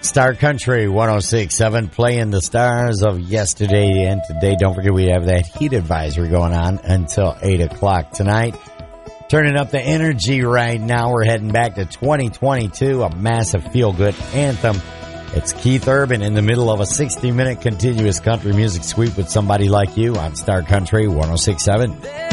Star Country 106.7, playing the stars of yesterday and today. Don't forget we have that heat advisory going on until 8 o'clock tonight. Turning up the energy right now. We're heading back to 2022, a massive feel-good anthem. It's Keith Urban in the middle of a 60-minute continuous country music sweep with Somebody Like You on Star Country 106.7.